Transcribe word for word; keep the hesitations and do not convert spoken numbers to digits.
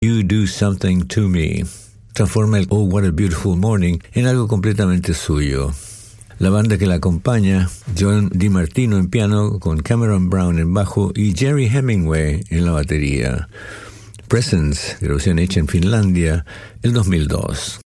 You Do Something to Me. Transforma el Oh What a Beautiful Morning en algo completamente suyo. La banda que la acompaña, John DiMartino en piano, con Cameron Brown en bajo y Jerry Hemingway en la batería. Presence, grabación hecha en Finlandia, el dos mil dos.